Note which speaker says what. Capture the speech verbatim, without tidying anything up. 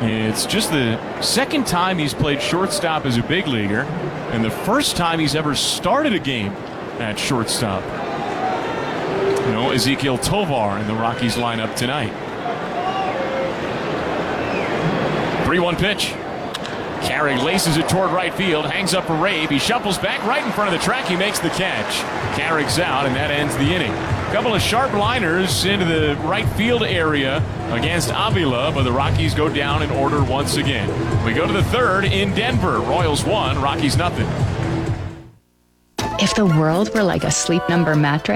Speaker 1: It's just the second time he's played shortstop as a big leaguer, and the first time he's ever started a game at shortstop. You know, Ezequiel Tovar in the Rockies lineup tonight. three one pitch. Carey laces it toward right field, hangs up for Rabe. He shuffles back right in front of the track. He makes the catch. Carrick's out, and that ends the inning. A couple of sharp liners into the right field area against Avila, but the Rockies go down in order once again. We go to the third in Denver. Royals one, Rockies nothing.
Speaker 2: If the world were like a Sleep Number mattress,